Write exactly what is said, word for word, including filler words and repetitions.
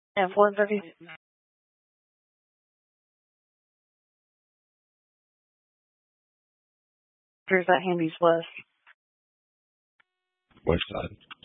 F one thirty. There's that Handy's West. West side.